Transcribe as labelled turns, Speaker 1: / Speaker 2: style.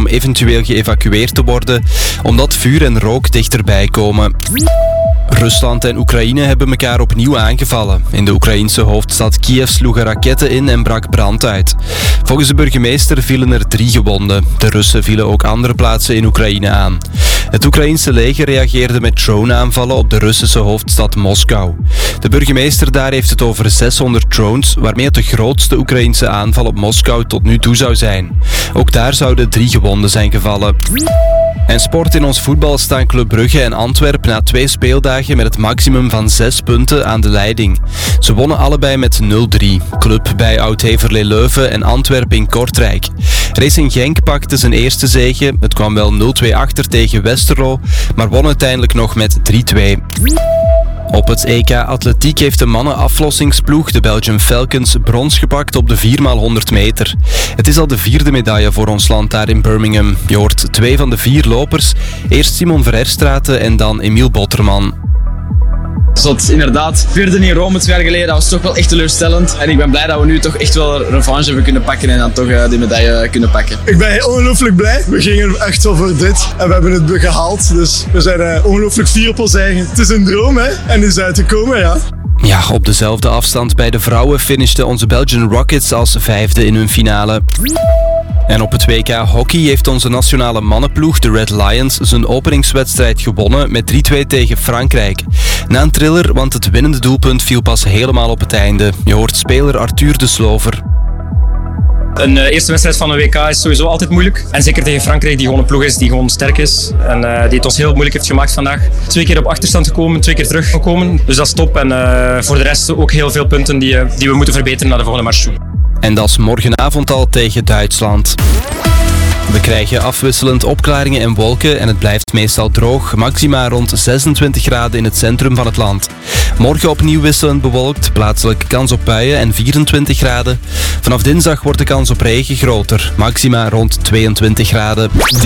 Speaker 1: eventueel geëvacueerd te worden, omdat vuur en rook dichterbij komen. Rusland en Oekraïne hebben elkaar opnieuw aangevallen. In de Oekraïense hoofdstad Kiev sloegen raketten in en brak brand uit. Volgens de burgemeester vielen er 3 gewonden. De Russen vielen ook andere plaatsen in Oekraïne aan. Het Oekraïense leger reageerde met droneaanvallen op de Russische hoofdstad Moskou. De burgemeester daar heeft het over 600 drones, waarmee het de grootste Oekraïense aanval op Moskou tot nu toe zou zijn. Ook daar zouden 3 gewonden zijn gevallen. En sport: in ons voetbal staan Club Brugge en Antwerpen na 2 speeldagen met het maximum van 6 punten aan de leiding. Ze wonnen allebei met 0-3. Club bij Oud-Heverlee Leuven en Antwerpen in Kortrijk. Racing Genk pakte zijn eerste zege. Het kwam wel 0-2 achter tegen Westerlo, maar won uiteindelijk nog met 3-2. Op het EK Atletiek heeft de mannenaflossingsploeg, de Belgian Falcons, brons gepakt op de 4x100 meter. Het is al de 4e medaille voor ons land daar in Birmingham. Je hoort 2 van de 4 lopers. Eerst Simon Verherstraeten en dan Emiel Botterman.
Speaker 2: Zot, inderdaad. 4e in Rome 2 jaar geleden, dat was toch wel echt teleurstellend. En ik ben blij dat we nu toch echt wel revanche hebben kunnen pakken en dan toch die medaille kunnen pakken.
Speaker 3: Ik ben ongelooflijk blij. We gingen echt wel voor dit en we hebben het gehaald. Dus we zijn ongelooflijk fier op ons eigen. Het is een droom, hè, en is uitgekomen, ja.
Speaker 1: Ja, op dezelfde afstand bij de vrouwen finishten onze Belgian Rockets als 5e in hun finale. En op het WK Hockey heeft onze nationale mannenploeg, de Red Lions, zijn openingswedstrijd gewonnen met 3-2 tegen Frankrijk. Na een thriller, want het winnende doelpunt viel pas helemaal op het einde. Je hoort speler Arthur de Slover.
Speaker 4: Een eerste wedstrijd van een WK is sowieso altijd moeilijk. En zeker tegen Frankrijk, die gewoon een ploeg is die gewoon sterk is. En die het ons heel moeilijk heeft gemaakt vandaag. 2 keer op achterstand gekomen, 2 keer teruggekomen. Dus dat is top. En voor de rest ook heel veel punten die we moeten verbeteren naar de volgende match toe.
Speaker 1: En dat is morgenavond al tegen Duitsland. We krijgen afwisselend opklaringen en wolken en het blijft meestal droog. Maxima rond 26 graden in het centrum van het land. Morgen opnieuw wisselend bewolkt, plaatselijk kans op buien en 24 graden. Vanaf dinsdag wordt de kans op regen groter. Maxima rond 22 graden.